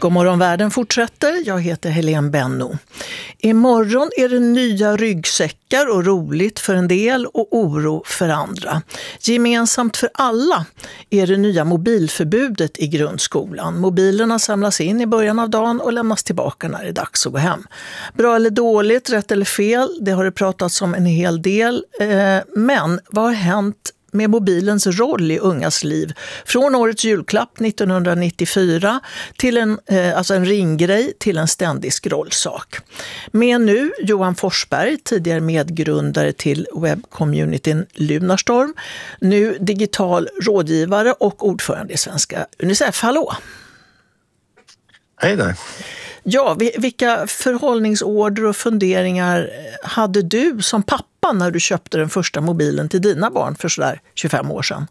God morgon världen fortsätter. Jag heter Helene Benno. Imorgon är det nya ryggsäckar och roligt för en del och oro för andra. Gemensamt för alla är det nya mobilförbudet i grundskolan. Mobilerna samlas in i början av dagen och lämnas tillbaka när det är dags att gå hem. Bra eller dåligt, rätt eller fel, det har det pratats om en hel del. Men vad har hänt med mobilens roll i ungas liv? Från årets julklapp 1994 till en ringgrej till en ständig scrollsak. Med nu Johan Forsberg, tidigare medgrundare till webbcommunityn Lunarstorm, nu digital rådgivare och ordförande i Svenska Unicef. Hallå! Hej där! Ja, vilka förhållningsorder och funderingar hade du som pappa när du köpte den första mobilen till dina barn för sådär 25 år sedan?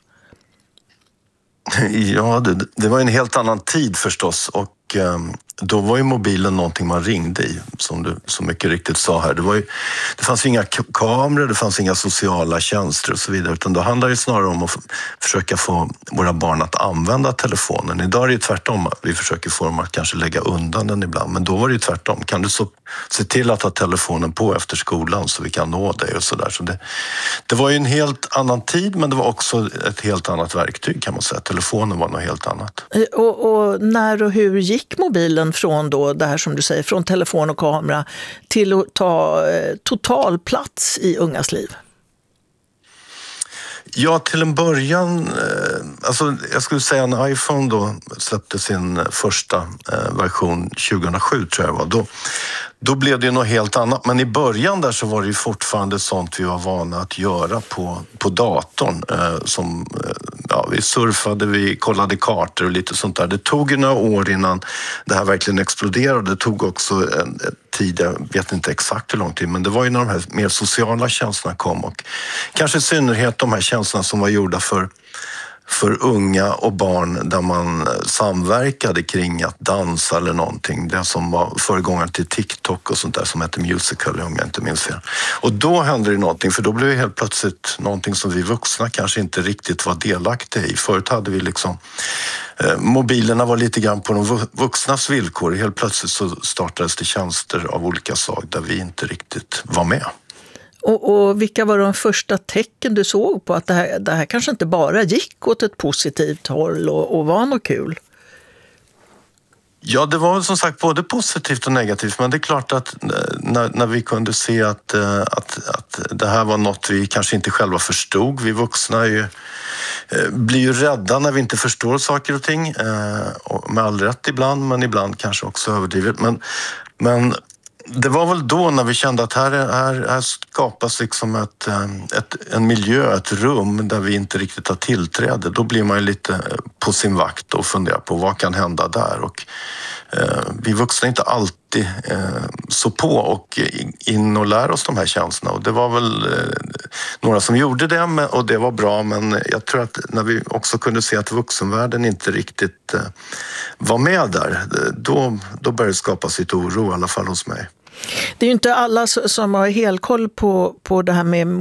Ja, det var en helt annan tid förstås, och då var ju mobilen någonting man ringde i, som du så mycket riktigt sa här. Det fanns inga kameror, det fanns inga sociala tjänster och så vidare, utan då handlar det snarare om att försöka få våra barn att använda telefonen. Idag är det ju tvärtom, vi försöker få dem att kanske lägga undan den ibland, men då var det ju tvärtom. Kan du se till att ha telefonen på efter skolan så vi kan nå dig och sådär. Så det var ju en helt annan tid, men det var också ett helt annat verktyg, kan man säga. Telefonen var något helt annat. Och när och hur gick mobilen från då det här som du säger, från telefon och kamera till att ta total plats i ungas liv? Ja, till en början, jag skulle säga när iPhone då släppte sin första version 2007 tror jag det var, då blev det något helt annat. Men i början där så var det ju fortfarande sånt vi var vana att göra på datorn. Vi surfade, vi kollade kartor och lite sånt där. Det tog ju några år innan det här verkligen exploderade. Det tog också en tid, jag vet inte exakt hur lång tid, men det var ju när de här mer sociala tjänsterna kom, och kanske i synnerhet de här tjänsterna som var gjorda för unga och barn, där man samverkade kring att dansa eller någonting. Det som var föregångaren till TikTok och sånt där som hette Musical.ly, om jag inte minns fel. Och då hände det någonting, för då blev det helt plötsligt någonting som vi vuxna kanske inte riktigt var delaktiga i. Förut hade vi mobilerna var lite grann på de vuxnas villkor. Helt plötsligt så startades det tjänster av olika slag där vi inte riktigt var med. Och vilka var de första tecken du såg på att det här kanske inte bara gick åt ett positivt håll och var något kul? Ja, det var som sagt både positivt och negativt, men det är klart att när vi kunde se att det här var något vi kanske inte själva förstod. Vi vuxna blir ju rädda när vi inte förstår saker och ting, med all rätt ibland, men ibland kanske också överdrivet. Men det var väl då när vi kände att här skapas liksom en miljö, ett rum där vi inte riktigt har tillträde. Då blir man ju lite på sin vakt och funderar på vad kan hända där. Och vi vuxna är inte alltid så på och in och lär oss de här tjänsterna. Och det var väl några som gjorde det, och det var bra. Men jag tror att när vi också kunde se att vuxenvärlden inte riktigt var med där, då började det skapa sitt oro, i alla fall hos mig. Det är ju inte alla som har helkoll på det här med